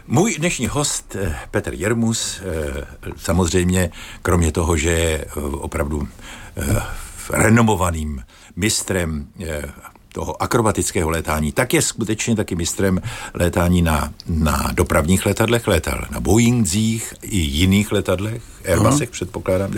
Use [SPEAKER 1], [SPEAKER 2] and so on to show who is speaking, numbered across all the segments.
[SPEAKER 1] Můj dnešní host, Petr Jermus, samozřejmě kromě toho, že je opravdu renomovaným mistrem toho akrobatického létání, tak je skutečně taky mistrem létání na dopravních letadlech, létal na Boeingzích i jiných letadlech, Airbusech předpokládám.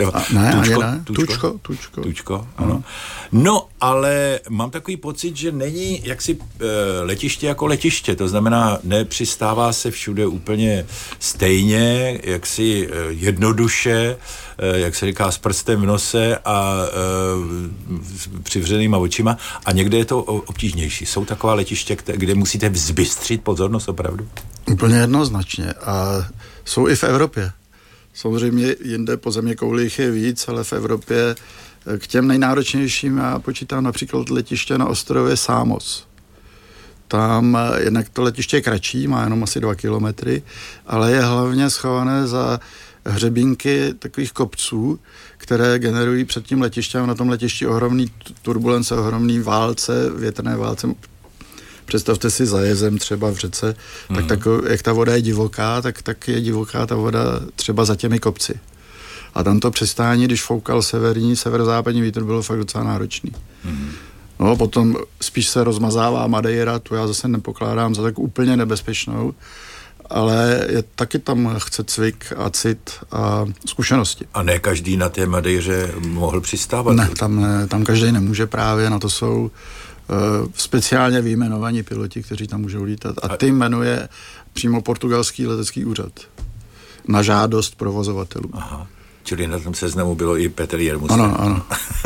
[SPEAKER 1] Tučko, ano. No, ale mám takový pocit, že není jaksi letiště jako letiště, to znamená, nepřistává se všude úplně stejně, jaksi jednoduše, jak se říká, s prstem v nose a přivřenýma očima, a někde je to obtížnější. Jsou taková letiště, kde musíte vzbystřit pozornost opravdu?
[SPEAKER 2] Úplně jednoznačně. A jsou i v Evropě. Samozřejmě jinde po zeměkouli jich je víc, ale v Evropě k těm nejnáročnějším já počítám například letiště na ostrově Samos. Tam jednak to letiště je kratší, má jenom asi 2 kilometry, ale je hlavně schované za hřebínky takových kopců, které generují před tím letištěm. Na tom letišti ohromný turbulence, ohromný válce, větrné válce. Představte si za jezem třeba v řece, tak jak ta voda je divoká, tak je divoká ta voda třeba za těmi kopci. A tam to přistání, když foukal severozápadní vítr, bylo fakt docela náročný. No, potom spíš se rozmazává Madeira, tu já zase nepokládám za tak úplně nebezpečnou, ale taky tam chce cvik a cit a zkušenosti.
[SPEAKER 1] A ne každý na té Madeiře mohl přistávat?
[SPEAKER 2] Ne, tam každý nemůže právě, na to jsou speciálně vyjmenovaní piloti, kteří tam můžou lítat. A ty jmenuje přímo portugalský letecký úřad na žádost provozovatelů.
[SPEAKER 1] Aha. Čili na tom seznamu bylo i Petr Jermus.
[SPEAKER 2] Ano.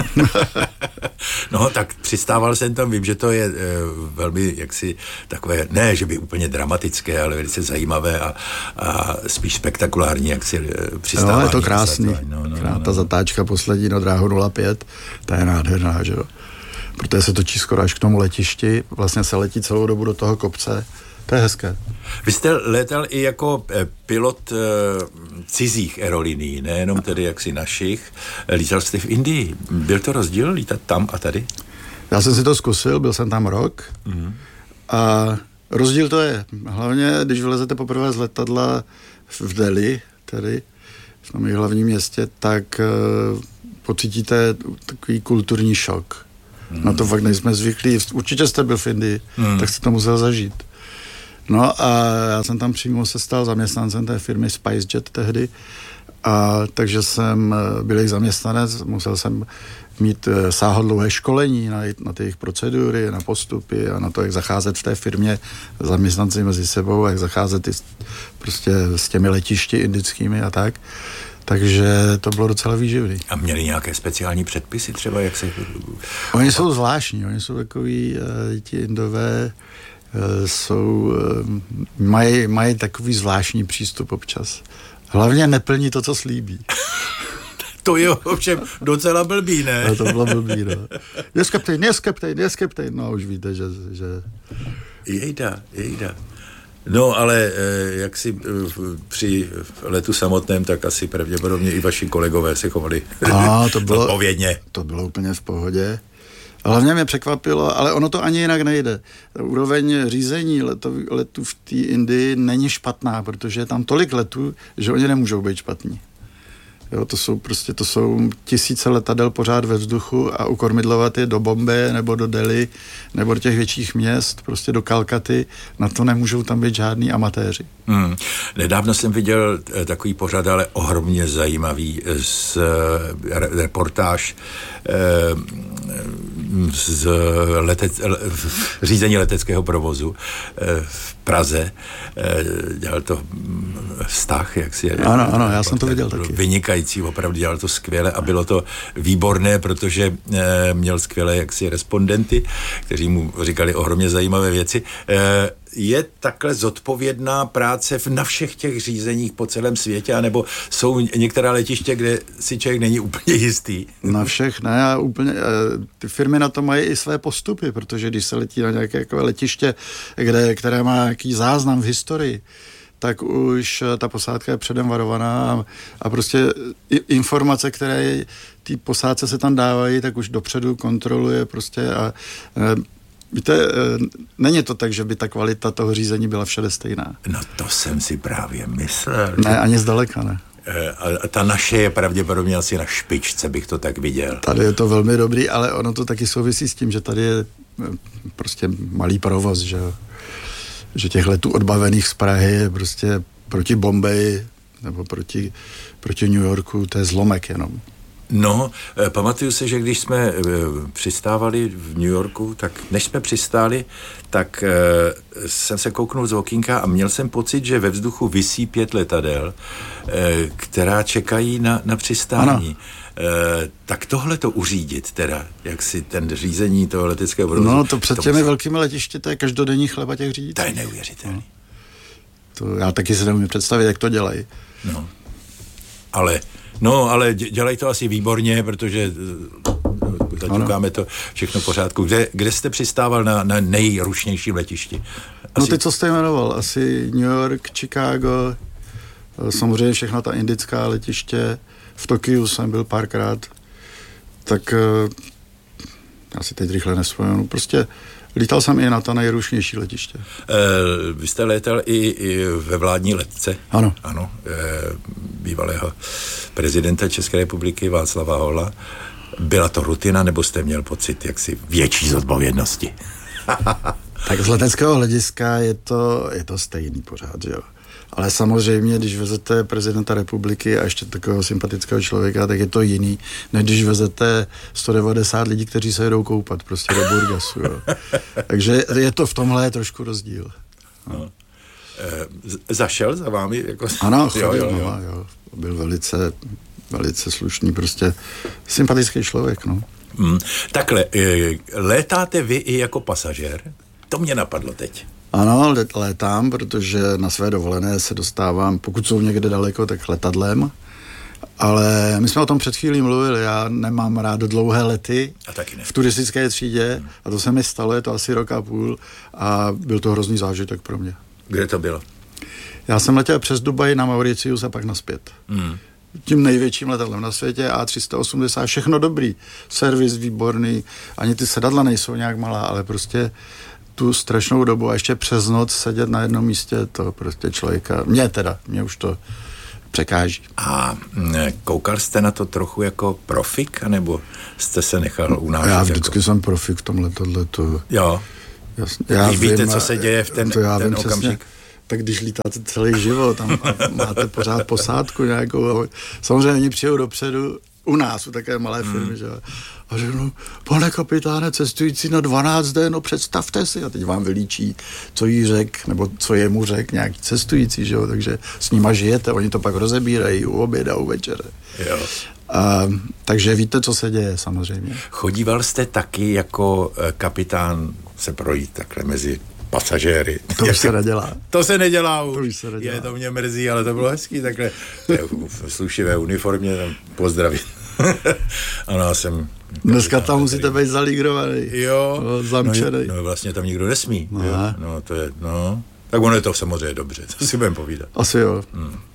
[SPEAKER 1] No, tak přistával jsem tam, vím, že to je velmi jaksi takové, ne, že by úplně dramatické, ale velice zajímavé a spíš spektakulární, jak si přistávání.
[SPEAKER 2] No, je to krásný. Ta zatáčka poslední na dráhu 05, ta je nádherná, že jo. Protože se točí skoro až k tomu letišti, vlastně se letí celou dobu do toho kopce. To je hezké.
[SPEAKER 1] Vy jste létal i jako pilot cizích aerolinií, nejenom tedy jaksi našich. Lítal jste v Indii. Byl to rozdíl lítat tam a tady?
[SPEAKER 2] Já jsem si to zkusil, byl jsem tam rok a rozdíl to je. Hlavně, když vylezete poprvé z letadla v Delhi, tedy v tom hlavním městě, tak pocítíte takový kulturní šok. Na to fakt nejsme zvyklí. Určitě jste byl v Indii, tak jste to musel zažít. No a já jsem tam přímo se stal zaměstnancem té firmy SpiceJet tehdy, a takže jsem byl jejich zaměstnanec, musel jsem mít sáhodlouhé školení na ty jejich procedury, na postupy a na to, jak zacházet v té firmě zaměstnanci mezi sebou, jak zacházet prostě s těmi letišti indickými a tak. Takže to bylo docela výživný.
[SPEAKER 1] A měli nějaké speciální předpisy třeba, jak se...
[SPEAKER 2] Oni jsou zvláštní, oni jsou takový, ti Indové mají takový zvláštní přístup občas. Hlavně neplní to, co slíbí.
[SPEAKER 1] To je ovšem docela blbý, ne?
[SPEAKER 2] No, to bylo blbý, no. Yes, captain. No, už víte, že...
[SPEAKER 1] Jejda. No, ale jak si při letu samotném, tak asi pravděpodobně i vaši kolegové se chovali odpovědně.
[SPEAKER 2] To bylo úplně v pohodě. Hlavně mě překvapilo, ale ono to ani jinak nejde. Úroveň řízení letů v té Indii není špatná, protože je tam tolik letů, že oni nemůžou být špatní. Jo, to jsou tisíce letadel pořád ve vzduchu a ukormidlovat je do Bombeje nebo do Delhi nebo do těch větších měst, prostě do Kalkaty, na to nemůžou tam být žádní amatéři.
[SPEAKER 1] Nedávno jsem viděl takový pořad, ale ohromně zajímavý reportáž z řízení leteckého provozu v Praze. Dělal to Stach, jak si...
[SPEAKER 2] Ano, já jsem to viděl taky.
[SPEAKER 1] Vynikající, opravdu dělal to skvěle a bylo to výborné, protože měl skvělé jaksi respondenty, kteří mu říkali ohromně zajímavé věci. Je takhle zodpovědná práce na všech těch řízeních po celém světě, anebo jsou některá letiště, kde si člověk není úplně jistý?
[SPEAKER 2] Na všech ne, a úplně, ty firmy na to mají i své postupy, protože když se letí na nějaké takové letiště, které má nějaký záznam v historii, tak už ta posádka je předem varovaná a prostě informace, které té posádce se tam dávají, tak už dopředu kontroluje prostě a Víte, není to tak, že by ta kvalita toho řízení byla všade stejná.
[SPEAKER 1] No to jsem si právě myslel.
[SPEAKER 2] Ne, ani zdaleka ne.
[SPEAKER 1] A ta naše je pravděpodobně asi na špičce, bych to tak viděl.
[SPEAKER 2] Tady je to velmi dobrý, ale ono to taky souvisí s tím, že tady je prostě malý provoz, že těch letů odbavených z Prahy je prostě proti Bombeji nebo proti New Yorku, to je zlomek jenom.
[SPEAKER 1] No, pamatuju se, že když jsme přistávali v New Yorku, tak než jsme přistáli, tak jsem se kouknul z okýnka a měl jsem pocit, že ve vzduchu visí 5 letadel, která čekají na přistání. Tak tohle to uřídit teda, jak si ten řízení toho leteckého provozu.
[SPEAKER 2] No, to před těmi velkými letišti, to je každodenní chleba těch řídících.
[SPEAKER 1] To je neuvěřitelný.
[SPEAKER 2] To já taky si neumím představit, jak to dělají.
[SPEAKER 1] Ale dělají to asi výborně, protože zaťukáme to všechno v pořádku. Kde jste přistával na nejrušnějším letišti?
[SPEAKER 2] No ty, co jste jmenoval, asi New York, Chicago, samozřejmě všechna ta indická letiště, v Tokiu jsem byl párkrát, tak já si teď rychle nevzpomenu, prostě lítal jsem i na ta nejrušnější letiště.
[SPEAKER 1] Vy jste létal i ve vládní letce?
[SPEAKER 2] Ano.
[SPEAKER 1] Bývalého prezidenta České republiky Václava Havla. Byla to rutina, nebo jste měl pocit jaksi větší zodpovědnosti?
[SPEAKER 2] Tak z leteckého hlediska je to stejný pořád, jo. Ale samozřejmě, když vezete prezidenta republiky a ještě takového sympatického člověka, tak je to jiný, než když vezete 190 lidí, kteří se jedou koupat prostě do Burgasu, jo. Takže je to v tomhle trošku rozdíl.
[SPEAKER 1] No. Zašel za vámi? Jako...
[SPEAKER 2] Ano, jo. Byl velice slušný, prostě sympatický člověk, no.
[SPEAKER 1] Takhle, létáte vy i jako pasažér? To mě napadlo teď.
[SPEAKER 2] Ano, létám, protože na své dovolené se dostávám, pokud jsou někde daleko, tak letadlem. Ale my jsme o tom před chvílí mluvili, já nemám rád dlouhé lety v turistické třídě a to se mi stalo, je to asi rok a půl a byl to hrozný zážitek pro mě.
[SPEAKER 1] Kde to bylo?
[SPEAKER 2] Já jsem letěl přes Dubaj na Mauritius a pak nazpět. Tím největším letadlem na světě, A380, všechno dobrý, servis výborný, ani ty sedadla nejsou nějak malá, ale prostě tu strašnou dobu a ještě přes noc sedět na jednom místě, to prostě člověka, mě už to překáží. A
[SPEAKER 1] koukal jste na to trochu jako profik, anebo jste se nechal unášet? Já
[SPEAKER 2] vždycky jsem profik v tom letadle, to...
[SPEAKER 1] Jo. Když víte, co se děje v ten okamžik?
[SPEAKER 2] Tak když lítáte celý život, tam máte pořád posádku nějakou, samozřejmě oni přijou dopředu, u nás, u také malé firmy, že a řeknu, pane kapitáne, cestující na 12 den, no představte si, a teď vám vylíčí, co jí řek, nebo co jemu řek nějaký cestující, že jo, takže s nima žijete, oni to pak rozebírají u oběda, u večere. Jo. Takže víte, co se děje, samozřejmě.
[SPEAKER 1] Chodíval jste taky jako kapitán se projít takhle mezi pasažéry.
[SPEAKER 2] To už se nedělá.
[SPEAKER 1] To se nedělá už.
[SPEAKER 2] To už se nedělá.
[SPEAKER 1] To mě mrzí, ale to bylo hezký takhle. V slušivé uniformě pozdravit. Ano, já jsem...
[SPEAKER 2] Dneska tam musíte být zalígrovaný.
[SPEAKER 1] Jo.
[SPEAKER 2] Zamčený.
[SPEAKER 1] No vlastně tam nikdo nesmí. No to je, tak ono je to samozřejmě dobře, to si budeme povídat.
[SPEAKER 2] Asi jo.